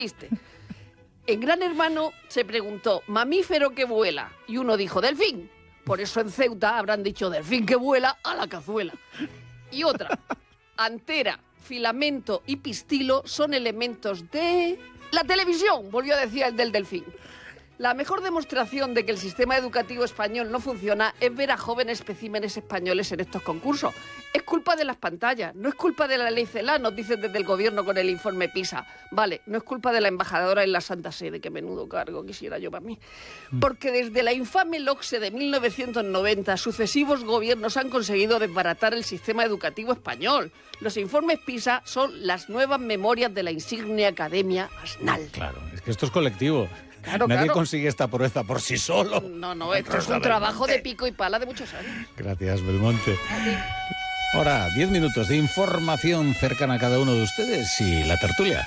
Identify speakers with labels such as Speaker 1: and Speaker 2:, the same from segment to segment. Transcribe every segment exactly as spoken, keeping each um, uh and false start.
Speaker 1: En Gran Hermano se preguntó, mamífero que vuela, y uno dijo, delfín. Por eso en Ceuta habrán dicho, delfín que vuela a la cazuela. Y otra, antera, filamento y pistilo son elementos de la televisión, volvió a decir el del delfín. La mejor demostración de que el sistema educativo español no funciona es ver a jóvenes especímenes españoles en estos concursos. Es culpa de las pantallas, no es culpa de la ley CELA, nos dicen desde el gobierno con el informe PISA. Vale, no es culpa de la embajadora en la Santa Sede, que menudo cargo quisiera yo para mí. Porque desde la infame LOCSE de mil novecientos noventa, sucesivos gobiernos han conseguido desbaratar el sistema educativo español. Los informes PISA son las nuevas memorias de la insigne Academia Asnal.
Speaker 2: Claro, es que esto es colectivo.
Speaker 1: Claro,
Speaker 2: Nadie
Speaker 1: claro.
Speaker 2: consigue esta proeza por sí solo.
Speaker 1: No, no, esto es un trabajo de pico y pala de muchos años.
Speaker 2: Gracias, Belmonte. Ahora, diez minutos de información cercana a cada uno de ustedes y la tertulia.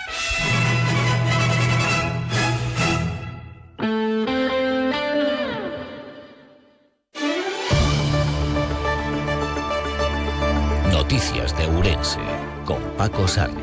Speaker 3: Noticias de Ourense, con Paco Sarria.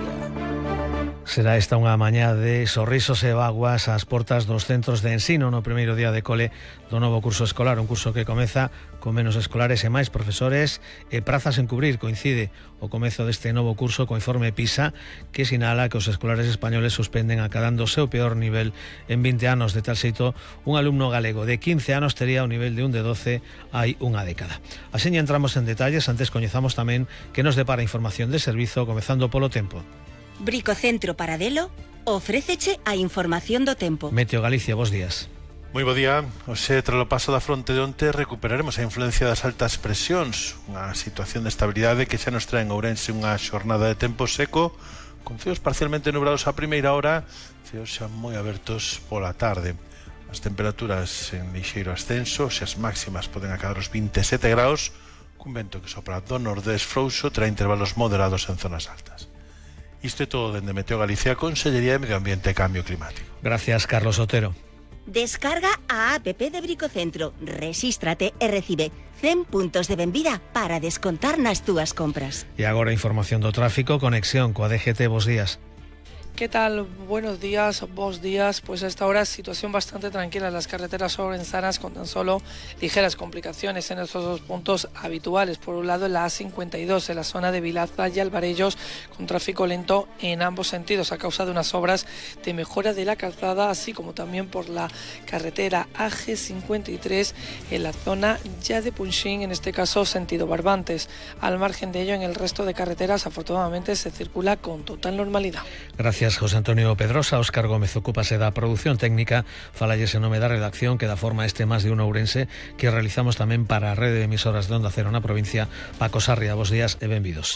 Speaker 4: Será esta unha mañá de sorrisos e vaguas ás portas dos centros de ensino no primeiro día de cole do novo curso escolar, un curso que comeza con menos escolares e máis profesores e prazas en cubrir. Coincide o comezo deste novo curso co informe PISA que sinala que os escolares españoles suspenden acadando o seu peor nivel en vinte anos. De tal xeito, un alumno galego de quince anos tería o nivel de un de doce hai unha década. Así entramos en detalles, antes coñezamos tamén que nos depara información de servizo, comezando polo tempo.
Speaker 5: Bricocentro Paradelo ofréceche a información do tempo.
Speaker 4: Meteo Galicia, bos días.
Speaker 6: Moi bo día. Oxe, tras o paso da fronte de onte, recuperaremos a influencia das altas presións, unha situación de estabilidade que xa nos trae en Ourense unha xornada de tempo seco, con ceos parcialmente nubrados a primeira hora, ceos xa moi abertos pola tarde. As temperaturas en lixeiro ascenso, xa as máximas poden acadar os vinte e sete graus, cun vento que sopra do nordés frouxo, trae intervalos moderados en zonas altas. Isto é todo dende Meteo Galicia, Consellería de Medio Ambiente e Cambio Climático.
Speaker 4: Gracias, Carlos Otero.
Speaker 5: Descarga a app de Bricocentro, resístrate e recibe cen puntos de benvida para descontar nas túas compras.
Speaker 4: E agora información do tráfico, conexión coa D G T, bos días.
Speaker 7: ¿Qué tal? Buenos días, buenos días. Pues a esta hora situación bastante tranquila en las carreteras ourensanas, con tan solo ligeras complicaciones en estos dos puntos habituales. Por un lado, en la A cincuenta y dos, en la zona de Vilaza y Alvarellos, con tráfico lento en ambos sentidos a causa de unas obras de mejora de la calzada, así como también por la carretera A G cincuenta y tres en la zona ya de Punxín, en este caso sentido Barbantes. Al margen de ello, en el resto de carreteras, afortunadamente, se circula con total normalidad.
Speaker 4: Gracias, José Antonio Pedrosa. Óscar Gómez ocúpase da produción técnica, falalles en nome da redacción que dá forma a este Más de Uno Ourense que realizamos tamén para a rede de emisoras de Onda Cero na provincia. Paco Sarria, bos días e benvidos.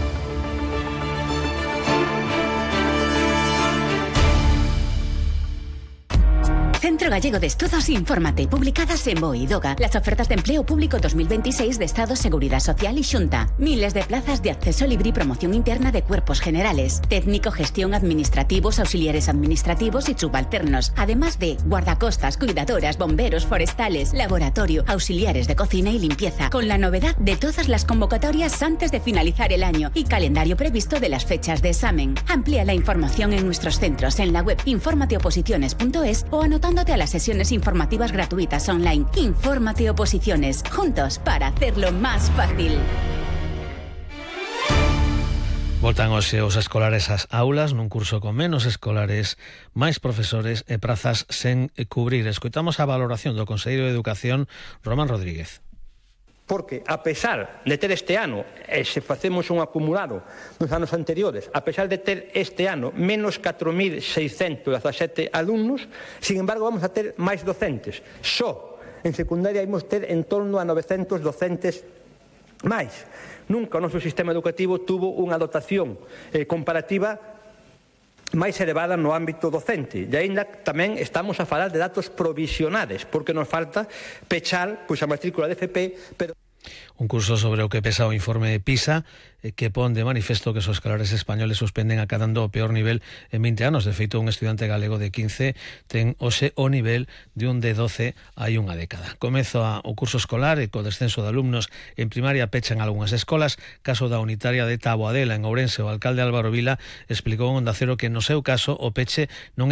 Speaker 8: Centro Gallego de Estudos Infórmate, publicadas en Boidoga. Las ofertas de empleo público dos mil veintiséis de Estado, Seguridad Social y Xunta. Miles de plazas de acceso libre y promoción interna de cuerpos generales. Técnico, gestión, administrativos, auxiliares administrativos y subalternos. Además de guardacostas, cuidadoras, bomberos, forestales, laboratorio, auxiliares de cocina y limpieza. Con la novedad de todas las convocatorias antes de finalizar el año y calendario previsto de las fechas de examen. Amplía la información en nuestros centros en la web informateoposiciones punto es o anotando a las sesiones informativas gratuitas online. Infórmate Oposiciones, juntos para hacerlo más fácil.
Speaker 4: Voltan hoxe os escolares ás aulas nun curso con menos escolares, máis profesores e prazas sen cubrir. Escoitamos a valoración do Conselleiro de Educación, Román Rodríguez.
Speaker 9: Porque, a pesar de ter este ano, e se facemos un acumulado dos anos anteriores, a pesar de ter este ano menos catro mil seiscentos dezasete alumnos, sin embargo vamos a ter máis docentes. Só en secundaria vamos ter en torno a novecentos docentes máis. Nunca o noso sistema educativo tuvo unha dotación eh, comparativa máis elevada no ámbito docente. E ainda tamén estamos a falar de datos provisionales, porque nos falta pechar pois, a matrícula de F P, pero...
Speaker 4: Un curso sobre o que pesa o informe PISA, que pon de manifesto que os escolares españoles suspenden acadando o peor nivel en vinte anos. De feito, un estudiante galego de quince ten hoxe o nivel de un de doce hai unha década. Comeza o curso escolar e co descenso de alumnos en primaria pechan algunhas escolas. Caso da unitaria de Taboadela en Ourense, o alcalde Álvaro Vila explicou en Onda Cero que no seu caso o peche non